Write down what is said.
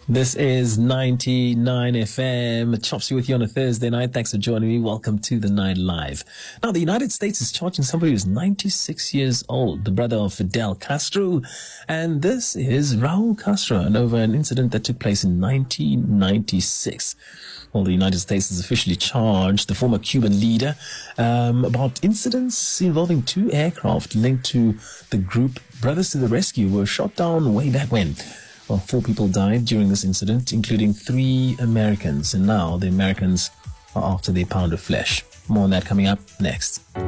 This is 99 FM. Chops you with you on a Thursday night. Thanks for joining me. Welcome to the Night Live. Now, the United States is charging somebody who's 96 years old, the brother of Fidel Castro. And this is Raul Castro, and over an incident that took place in 1996. Well, the United States has officially charged the former Cuban leader about incidents involving two aircraft linked to the group Brothers to the Rescue, who were shot down way back when. Well, 4 people died during this incident, including 3 Americans. And now the Americans are after their pound of flesh. More on that coming up next.